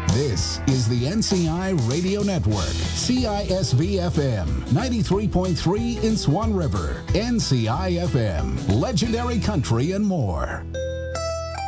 This is the NCI Radio Network, CISV-FM, 93.3 in Swan River, NCI-FM, Legendary Country and more.